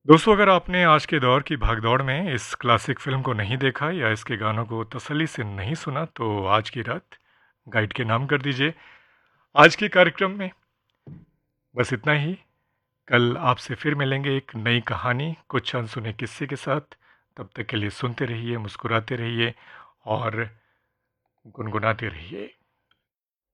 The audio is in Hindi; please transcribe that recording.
दोस्तों, अगर आपने आज के दौर की भागदौड़ में इस क्लासिक फ़िल्म को नहीं देखा या इसके गानों को तसल्ली से नहीं सुना, तो आज की रात गाइड के नाम कर दीजिए। आज के कार्यक्रम में बस इतना ही। कल आपसे फिर मिलेंगे एक नई कहानी, कुछ अनसुने किस्से के साथ। तब तक के लिए सुनते रहिए, मुस्कुराते रहिए और गुनगुनाते रहिए।